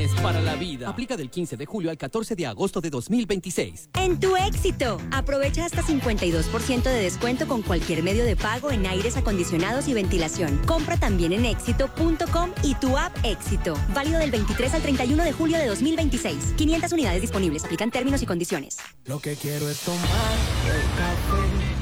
Planes para la vida. Aplica del 15 de julio al 14 de agosto de 2026. En tu éxito, aprovecha hasta 52% de descuento con cualquier medio de pago en aires acondicionados y ventilación. Compra también en éxito.com y tu app Éxito. Válido del 23 al 31 de julio de 2026. 500 unidades disponibles. Aplican términos y condiciones. Lo que quiero es tomar el café